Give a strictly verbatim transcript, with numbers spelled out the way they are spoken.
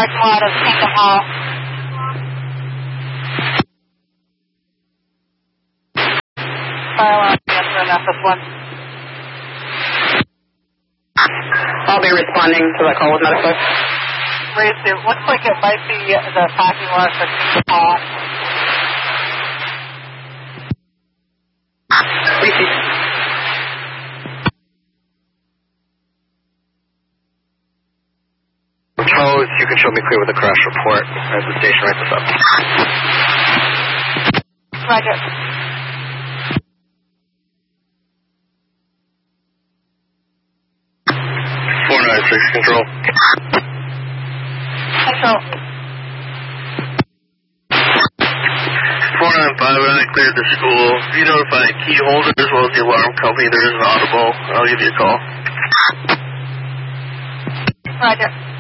parking lot of Kingdom Hall. Fire alarm, answer in F S one. I'll be responding to that call with medical. Raise there. Looks like it might be the parking lot for Kingdom Hall. Repeat. Control, you can show me clear with the crash report as the station writes this up. Roger. four nine six, control. Control. four nine five, when I cleared the school, if you notify a key holder as well as the alarm company, there is an audible. I'll give you a call. Roger.